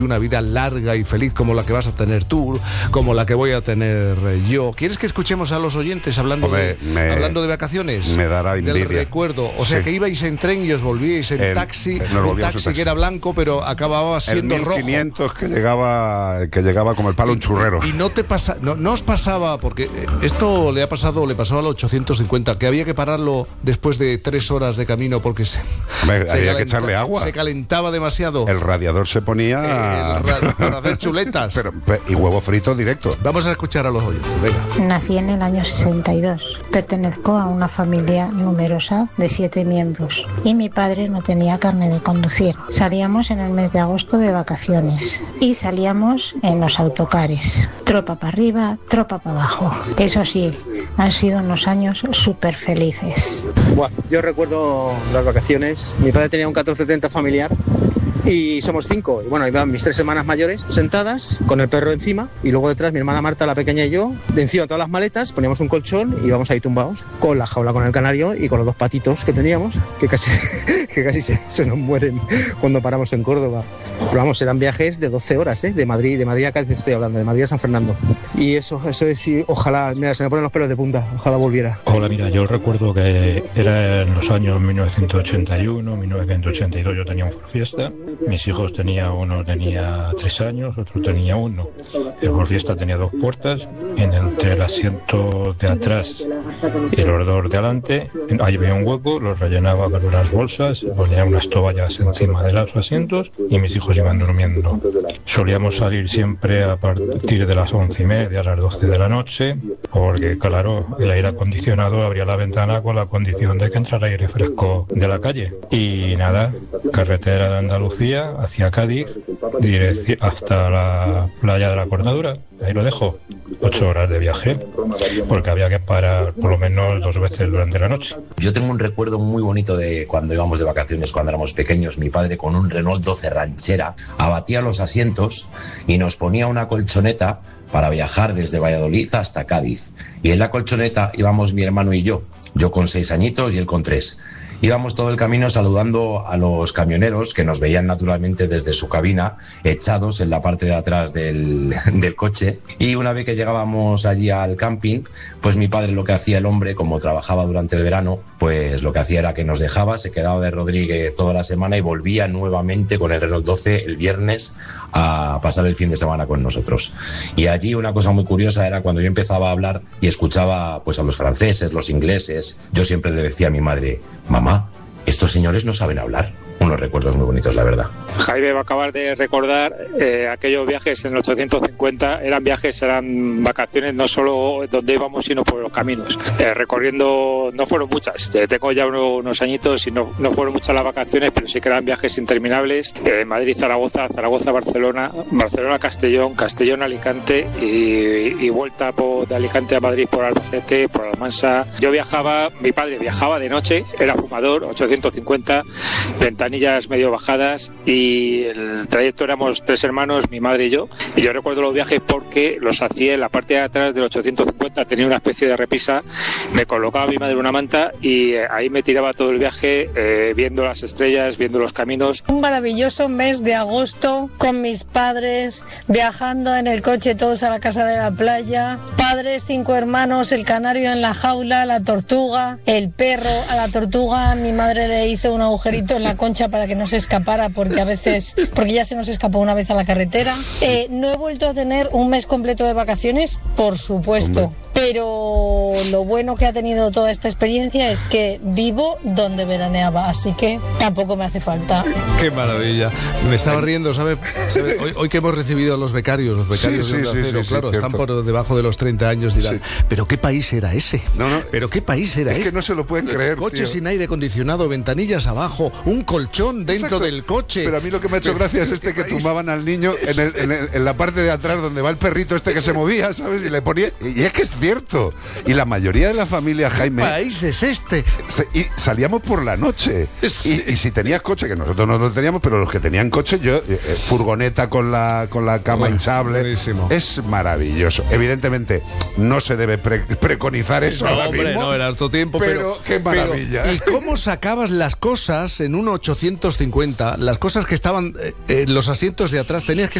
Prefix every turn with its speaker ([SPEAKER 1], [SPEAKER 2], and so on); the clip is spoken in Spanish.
[SPEAKER 1] una vida larga y feliz como la que vas a tener tú, como la que voy a tener yo. ¿Quieres que escuchemos a los oyentes hablando de vacaciones?
[SPEAKER 2] Me dará envidia.
[SPEAKER 1] Del recuerdo. O sea, que ibais en tren y os volvíais en taxi, un taxi que era blanco, pero acababa siendo rojo.
[SPEAKER 2] El 1500 que llegaba como el palo un churrero.
[SPEAKER 1] Y no os pasaba, porque esto le pasó al 850, que había que pararlo después de 3 horas de camino porque
[SPEAKER 2] había que echarle agua.
[SPEAKER 1] Se calentaba demasiado.
[SPEAKER 2] El radiador se ponía
[SPEAKER 1] para hacer chuletas.
[SPEAKER 2] Y huevo frito directo.
[SPEAKER 1] Vamos a escuchar a los oyentes, venga.
[SPEAKER 3] Nací en el año 62. Pertenezco a una familia numerosa de 7 miembros. Y mi padre no tenía carnet de conducir. Salíamos en el mes de agosto de vacaciones. Y salíamos en los autocares. Tropa para arriba, tropa para abajo. Eso sí, han sido unos años súper felices.
[SPEAKER 4] Yo recuerdo las vacaciones. Mi padre tenía un 1430 familiar. Y somos 5, y bueno, iban mis 3 hermanas mayores sentadas con el perro encima, y luego detrás mi hermana Marta, la pequeña, y yo, de encima todas las maletas, poníamos un colchón y íbamos ahí tumbados con la jaula con el canario y con los 2 patitos que teníamos, que casi se nos mueren cuando paramos en Córdoba. Pero vamos, eran viajes de 12 horas, de Madrid a Cádiz estoy hablando, de Madrid a San Fernando. Y eso es, sí, ojalá, mira, se me ponen los pelos de punta, ojalá volviera.
[SPEAKER 5] Hola, mira, yo recuerdo que era en los años 1981, 1982, yo tenía un Ford Fiesta. Mis hijos uno tenía 3 años, otro tenía 1. El Ford Fiesta tenía 2 puertas, entre el asiento de atrás y los 2 de adelante, ahí había un hueco, los rellenaba con unas bolsas, ponía unas toallas encima de los asientos y mis hijos iban durmiendo. Solíamos salir siempre a partir de las 11:30, a las 12 de la noche, porque claro, el aire acondicionado abría la ventana con la condición de que entrara aire fresco de la calle. Y nada, carretera de Andalucía hacia Cádiz, hasta la playa de la Cortadura. Ahí lo dejo, 8 horas de viaje, porque había que parar por lo menos 2 veces durante la noche.
[SPEAKER 6] Yo tengo un recuerdo muy bonito de cuando íbamos de vacaciones, cuando éramos pequeños. Mi padre, con un Renault 12 ranchera, abatía los asientos y nos ponía una colchoneta para viajar desde Valladolid hasta Cádiz. Y en la colchoneta íbamos mi hermano y yo con 6 añitos y él con 3. Íbamos todo el camino saludando a los camioneros que nos veían naturalmente desde su cabina, echados en la parte de atrás del coche. Y una vez que llegábamos allí al camping, pues mi padre, lo que hacía el hombre, como trabajaba durante el verano, pues lo que hacía era que nos dejaba, se quedaba de Rodríguez toda la semana y volvía nuevamente con el Renault 12 el viernes a pasar el fin de semana con nosotros. Y allí una cosa muy curiosa era cuando yo empezaba a hablar y escuchaba pues a los franceses, los ingleses, yo siempre le decía a mi madre: mamá, estos señores no saben hablar. Unos recuerdos muy bonitos, la verdad.
[SPEAKER 7] Jaime va a acabar de recordar aquellos viajes en el 850. Eran vacaciones no solo donde íbamos, sino por los caminos. Recorriendo, no fueron muchas. Tengo ya unos añitos y no fueron muchas las vacaciones, pero sí que eran viajes interminables. Madrid-Zaragoza, Zaragoza-Barcelona, Barcelona-Castellón, Castellón-Alicante y vuelta de Alicante a Madrid por Albacete, por Almansa. Mi padre viajaba de noche, era fumador, 850, ventanillas medio bajadas, y el trayecto éramos 3 hermanos, mi madre y yo recuerdo los viajes porque los hacía en la parte de atrás del 850, tenía una especie de repisa, me colocaba mi madre una manta y ahí me tiraba todo el viaje viendo las estrellas, viendo los caminos.
[SPEAKER 8] Un maravilloso mes de agosto con mis padres, viajando en el coche todos a la casa de la playa, padres, 5 hermanos, el canario en la jaula, la tortuga, el perro. A la tortuga mi madre le hizo un agujerito en la concha para que no se escapara, porque ya se nos escapó una vez a la carretera. No he vuelto a tener un mes completo de vacaciones, por supuesto, pero lo bueno que ha tenido toda esta experiencia es que vivo donde veraneaba, así que tampoco me hace falta.
[SPEAKER 1] ¡Qué maravilla! Me estaba riendo, ¿sabe? Hoy que hemos recibido a los becarios de Onda Cero, claro, están por debajo de los 30 años, dirán, ¿pero qué país era ese? ¿Pero qué país era ese?
[SPEAKER 2] Es que no se lo pueden creer,
[SPEAKER 1] coche
[SPEAKER 2] tío.
[SPEAKER 1] Sin aire acondicionado, ventanillas abajo, un colchón dentro del coche.
[SPEAKER 2] Pero a mí lo que me ha hecho gracia es que tumbaban al niño en la parte de atrás donde va el perrito que se movía, ¿sabes? Y le ponía... Y es que es cierto. cierto. Y la mayoría de la familia, Jaime...
[SPEAKER 1] ¿Qué país es este?
[SPEAKER 2] Y salíamos por la noche. Sí. Y si tenías coche, que nosotros no lo teníamos, pero los que tenían coche, furgoneta con la cama hinchable.
[SPEAKER 1] Buenísimo.
[SPEAKER 2] Es maravilloso. Evidentemente, no se debe preconizar eso ahora
[SPEAKER 1] hombre,
[SPEAKER 2] mismo.
[SPEAKER 1] No, era harto tiempo, pero
[SPEAKER 2] qué maravilla.
[SPEAKER 1] ¿Y cómo sacabas las cosas en un 850? Las cosas que estaban en los asientos de atrás tenías que